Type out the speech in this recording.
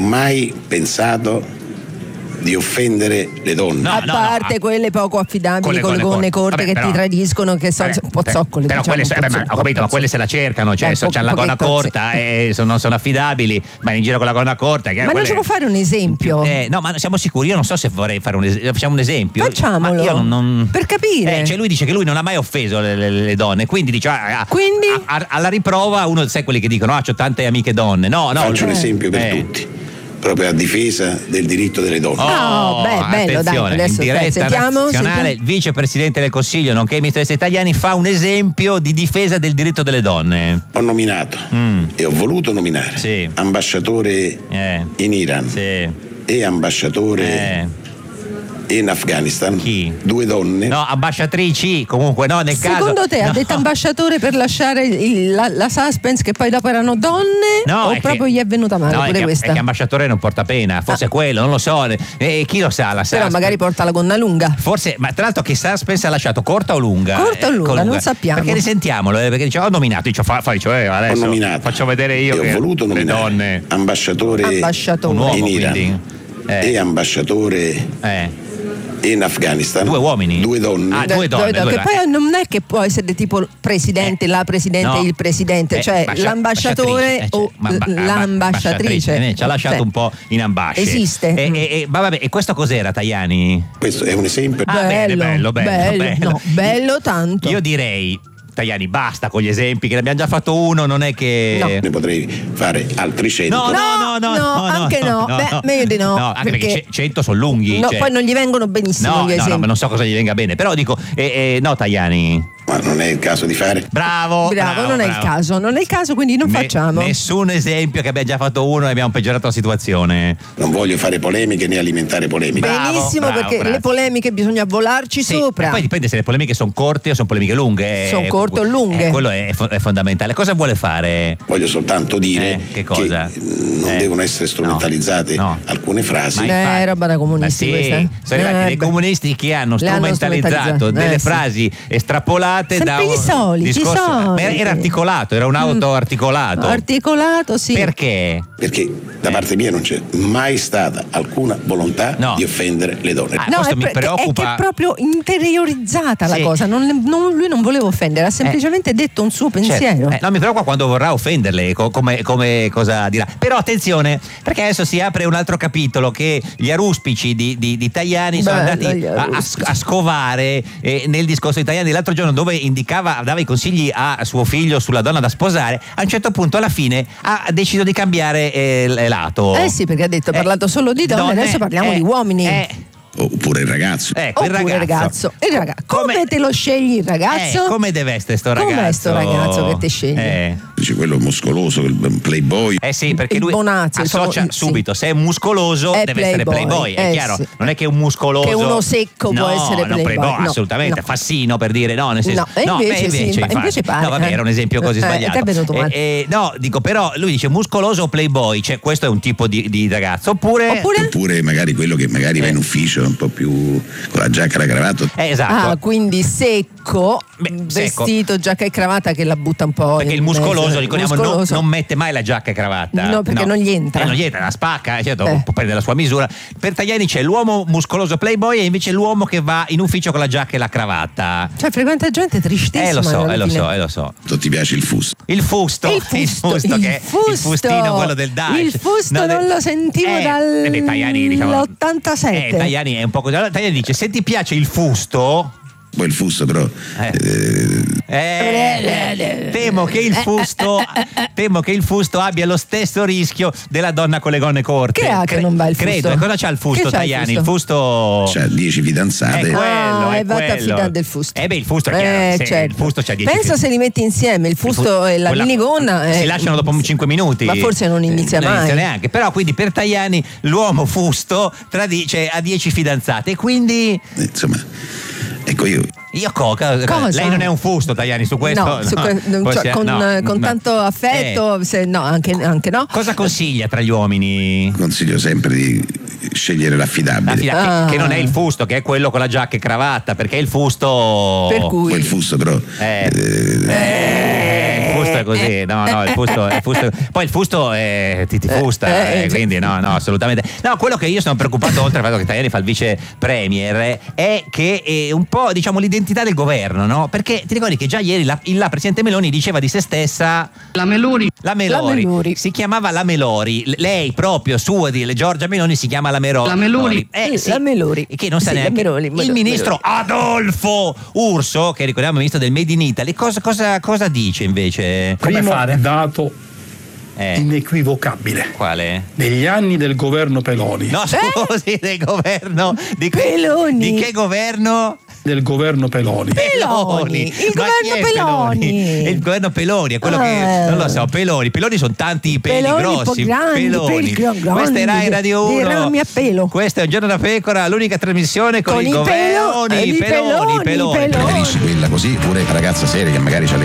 mai pensato di offendere le donne. No, a parte quelle poco affidabili con le gonne corte che ti tradiscono, che sono un po' zoccole. Però diciamo, quelle, ho capito, ma quelle se la cercano, cioè c'hanno la gonna corta e non sono affidabili, ma in giro con la gonna corta. Ma non ci può fare un esempio? No, ma siamo sicuri? Io non so se vorrei fare un esempio. Facciamo un esempio? Facciamolo. Ma io non... Per capire. Cioè lui dice che lui non ha mai offeso le donne, quindi dice quindi? Alla riprova uno, sai quelli che dicono c'ho tante amiche donne. No, faccio un esempio per tutti, proprio a difesa del diritto delle donne. Bello, dai, adesso in diretta sentiamo. Il vicepresidente del Consiglio nonché ministro degli Esteri italiani fa un esempio di difesa del diritto delle donne. Ho nominato e ho voluto nominare ambasciatore in Iran e ambasciatore in Afghanistan. Chi? 2 donne. No, ambasciatrici, comunque no, nel caso. Secondo te ha detto ambasciatore per lasciare la suspense che poi dopo erano donne? O proprio gli è venuta male pure questa? È che ambasciatore non porta pena, forse è quello, non lo so. Chi lo sa, la però magari porta la gonna lunga. Forse, ma tra l'altro che suspense ha lasciato, corta o lunga? Corta o lunga, non sappiamo. Perché risentiamolo, perché dice ho nominato, adesso ho nominato, faccio vedere io e ho voluto le nominare donne. ambasciatore un uomo, in Iran quindi. E ambasciatore in Afghanistan. 2 uomini? 2 donne. 2 donne. Che poi non è che può essere tipo presidente, la presidente e il presidente, cioè l'ambasciatore o l'ambasciatrice. Ci ha lasciato un po' in ambasce. Esiste. E questo cos'era, Tajani? Questo è un esempio. Bello tanto. Io direi, Tajani, basta con gli esempi, che ne abbiamo già fatto uno, non è che... Ne potrei fare altri 100. No, anche no. Meglio di no. Anche perché 100 sono lunghi. No, poi non gli vengono benissimo gli esempi. No, ma non so cosa gli venga bene, però dico, no, Tajani. Ma non è il caso di fare. Bravo, non è il caso. Non è il caso, quindi non facciamo. Nessun esempio, che abbiamo già fatto uno e abbiamo peggiorato la situazione. Non voglio fare polemiche né alimentare polemiche. Benissimo, perché le polemiche bisogna volarci sopra. Poi dipende se le polemiche sono corte o sono polemiche lunghe. Sono corte o lunghe. Quello è fondamentale. Cosa vuole fare? Voglio soltanto dire che non devono essere strumentalizzate alcune frasi. È roba da comunisti questa. Sono arrivati dei comunisti che hanno strumentalizzato delle frasi estrapolate sempre da i soliti. Era articolato, era un auto-articolato. Articolato, sì. Perché? Perché da parte mia non c'è mai stata alcuna volontà di offendere le donne. Questo mi preoccupa. È che è proprio interiorizzata la cosa. Lui non voleva offendere, ha semplicemente detto un suo pensiero. Mi preoccupa quando vorrà offenderle, come cosa dirà. Però attenzione, perché adesso si apre un altro capitolo, che gli aruspici di Tajani sono andati a scovare nel discorso di Tajani l'altro giorno, dove dava i consigli a suo figlio sulla donna da sposare. A un certo punto, alla fine, ha deciso di cambiare lato. Sì, perché ha detto, parlato solo di donne, adesso parliamo di uomini. Oppure il ragazzo. Il ragazzo. Come te lo scegli il ragazzo? Come deve essere sto ragazzo? Com'è sto ragazzo che te scegli? Dice quello muscoloso, il playboy. Sì, perché lui bonazzo, associa subito, se è muscoloso deve essere playboy, è chiaro. Sì. Non è che un muscoloso, che uno secco può essere playboy. Assolutamente, Fassino, per dire, nel senso. Invece pare. No, vabbè, era un esempio così sbagliato. È venuto male. No, dico, però lui dice muscoloso o playboy, cioè questo è un tipo di ragazzo, oppure magari quello che magari va in ufficio un po' più con la giacca e la cravatta. Esatto. Quindi secco, vestito, giacca e cravatta, che la butta un po'. Perché il muscoloso, ricordiamo, non mette mai la giacca e cravatta. No, perché non gli entra. Non gli entra, la spacca, certo, può prendere la sua misura. Per Tajani c'è l'uomo muscoloso playboy e invece l'uomo che va in ufficio con la giacca e la cravatta. Cioè, frequenta gente tristissima. Lo so. Ti piace il fusto? Il fusto, che è il fustino, quello del Daesh. Il fusto non lo sentivo dall'87. Tajani è un po' così. Allora, Tajani dice: se ti piace il fusto. Poi il fusto però temo che il fusto abbia lo stesso rischio della donna con le gonne corte. Che ha che non va il fusto? Credo. Cosa c'ha il fusto, Tajani? Il fusto c'ha 10 fidanzate. È quello. E vatti a fidare del fusto. Il fusto è chiaro. Certo. Il fusto c'ha 10. Pensa se li metti insieme il fusto e la minigonna. Si lasciano dopo 5 minuti. Ma forse non inizia mai. Non inizia neanche. Però quindi per Tajani l'uomo fusto ha 10 fidanzate e quindi insomma. Ecco io. Cosa? Lei non è un fusto, Tajani, su questo? Con tanto affetto, anche no. Cosa consiglia tra gli uomini? Consiglio sempre di scegliere l'affidabile. Che non è il fusto, che è quello con la giacca e cravatta, perché il fusto. Per cui. Il fusto però. Il è così, no, il fusto poi il fusto ti fusta, quindi no, assolutamente. No, quello che io sono preoccupato, oltre al fatto che Tajani fa il vice premier, è che un po', diciamo, l'identità del governo, no? Perché ti ricordi che già ieri la presidente Meloni diceva di se stessa la Melori. Si chiamava la Melori, lei proprio sua di Giorgia Meloni si chiama la Melori. La Melori. La Melori. Che non sa neanche. Il ministro Adolfo Urso, che ricordiamo ministro del Made in Italy, cosa dice invece? Primo dato inequivocabile. Quale? Negli anni del governo Peloni. No, scusi, del governo Peloni. Di che governo? Del governo Peloni. Il governo Peloni. Il governo Peloni è quello che non lo so. Peloni sono tanti peli grossi. Peloni. Questa è Rai Radio 1. Pelo. Questo è Un Giorno da Pecora, l'unica trasmissione con il governo Peloni. Capisci quella così, pure ragazza seria che magari c'ha